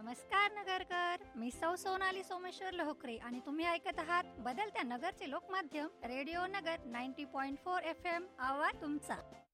नमस्कार नगरकर, मी सोनाली सोमेश्वर लोहकरे आणि तुम्ही ऐकत आहात बदलत्या नगरचे लोकमाध्यम रेडिओ नगर 90.4 FM. आवाज तुमचा.